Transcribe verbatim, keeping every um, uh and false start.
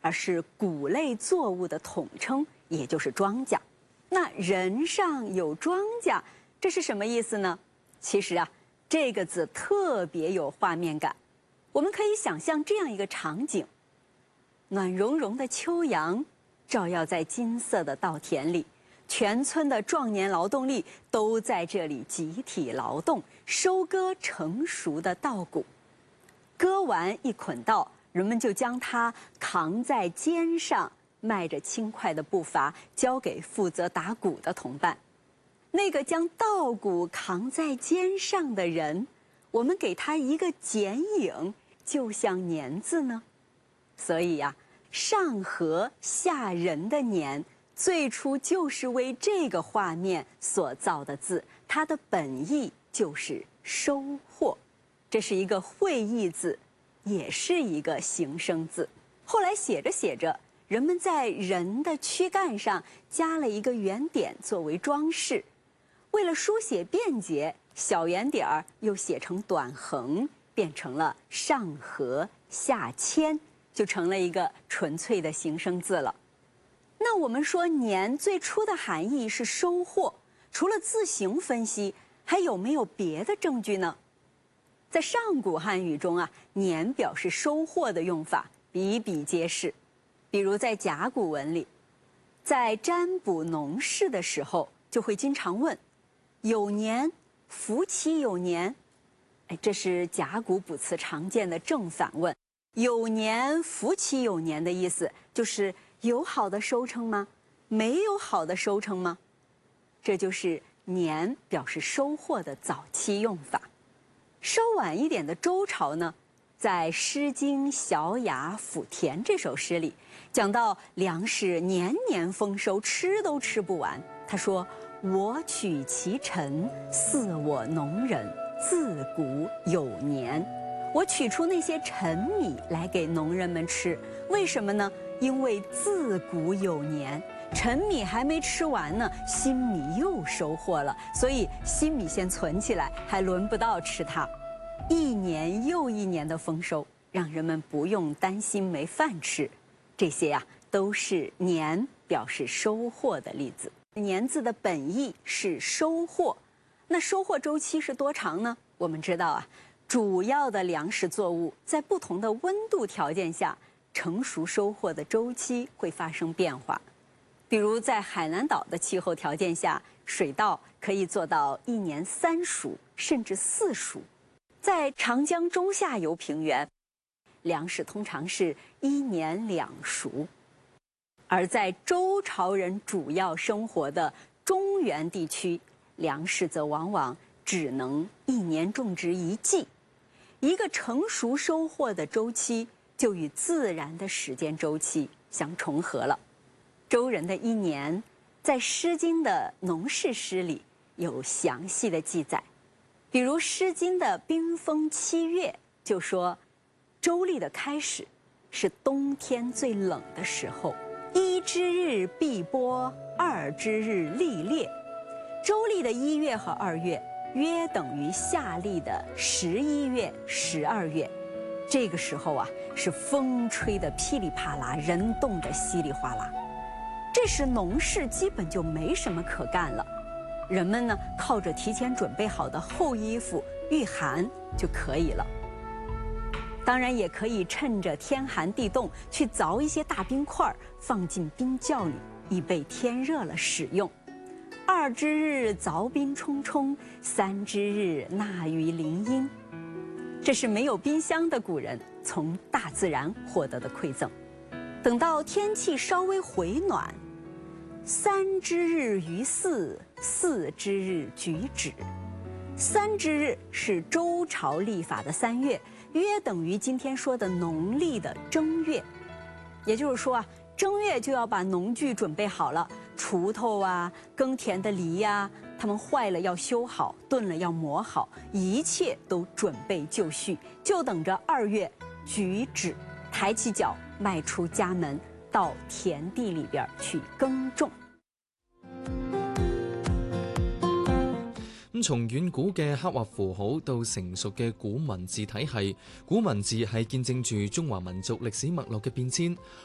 而是谷类作物的统称，也就是庄稼。那人上有庄稼，这是什么意思呢？其实啊，这个字特别有画面感。我们可以想象这样一个场景：暖融融的秋阳照耀在金色的稻田里，全村的壮年劳动力都在这里集体劳动，收割成熟的稻谷。割完一捆稻，人们就将它扛在肩上，迈着轻快的步伐，交给负责打谷的同伴。那个将稻谷扛在肩上的人，我们给他一个剪影，就像年字呢。所以呀、啊，上禾下人的年，最初就是为这个画面所造的字，它的本意就是收获。这是一个会意字，也是一个形声字。后来写着写着，人们在人的躯干上加了一个圆点作为装饰。为了书写便捷，小圆点儿又写成短横，变成了上禾下谦，就成了一个纯粹的形声字了。那我们说年最初的含义是收获，除了字形分析，还有没有别的证据呢？在上古汉语中啊，年表示收获的用法比比皆是。比如在甲骨文里，在占卜农事的时候，就会经常问有年，福其有年。哎，这是甲骨卜辞常见的正反问。有年，福其有年的意思就是有好的收成吗？没有好的收成吗？这就是年表示收获的早期用法。稍晚一点的周朝呢，在《诗经·小雅·抚田》这首诗里，讲到粮食年年丰收，吃都吃不完。他说：“我取其陈，似我农人，自古有年。”我取出那些陈米来给农人们吃，为什么呢？因为自古有年，陈米还没吃完呢，新米又收获了，所以新米先存起来，还轮不到吃它。一年又一年的丰收，让人们不用担心没饭吃。这些呀、啊，都是年表示收获的例子。年字的本意是收获，那收获周期是多长呢？我们知道啊，主要的粮食作物在不同的温度条件下，成熟收获的周期会发生变化。比如在海南岛的气候条件下，水稻可以做到一年三熟甚至四熟。在长江中下游平原，粮食通常是一年两熟。而在周朝人主要生活的中原地区，粮食则往往只能一年种植一季。一个成熟收获的周期就与自然的时间周期相重合了。周人的一年，在《诗经》的农事诗里有详细的记载。比如《诗经》的冰封七月就说，周历的开始是冬天最冷的时候，一之日必播，二之日历裂。周历的一月和二月约等于夏历的十一月、十二月。这个时候啊，是风吹得噼里啪啦，人冻得稀里哗啦。这时农事基本就没什么可干了，人们呢靠着提前准备好的厚衣服御寒就可以了。当然也可以趁着天寒地冻去凿一些大冰块放进冰窖里，以备天热了使用。二之日凿冰冲冲，三之日纳于林荫。这是没有冰箱的古人从大自然获得的馈赠。等到天气稍微回暖，三之日于四，四之日举止。三之日是周朝历法的三月，约等于今天说的农历的正月。也就是说啊，正月就要把农具准备好了，锄头啊，耕田的犁呀，它们坏了要修好，钝了要磨好，一切都准备就绪，就等着二月举止，抬起脚迈出家门，到田地里边去耕種。 咁從遠古嘅刻畫符號到成熟嘅古文字體系，古文字係見證住中華民族歷史脈絡嘅變遷。